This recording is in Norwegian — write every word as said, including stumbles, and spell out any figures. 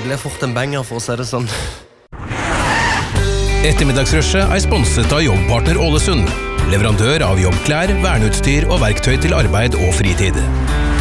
ble fort en banger, for å si det sånn. Ettermiddagsrushet er sponset av Jobbpartner Ålesund, leverandør av jobbklær, verneutstyr og verktøy til arbeid og fritid.